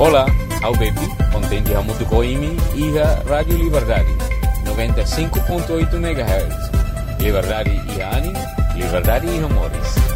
Olá, ao Bepi, contente a muito coimi e a Rádio Liberdade, 95.8 MHz. Liberdade e ânimo, liberdade e amores.